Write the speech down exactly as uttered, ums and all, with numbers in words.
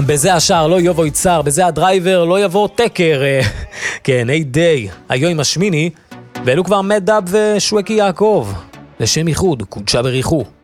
בזה השער לא יבוא יצר, בזה הדרייבר לא יבוא טקר. כן, היי די, היו עם השמיני, ואלו כבר מדאב ושווקי יעקב. לשם ייחוד, קודשה בריחו.